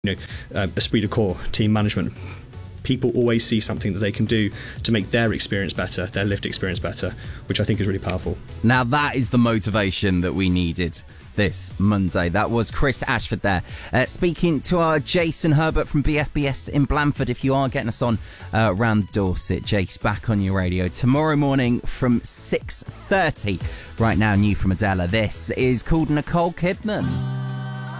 esprit de corps, team management. People always see something that they can do to make their experience better, their lived experience better, which I think is really powerful. Now that is the motivation that we needed this Monday. That was Chris Ashford there, speaking to our Jason Herbert from BFBS in Blandford. If you are getting us on around Dorset, Jake's back on your radio tomorrow morning from 6:30. Right now, new from Adela. This is called Nicole Kidman.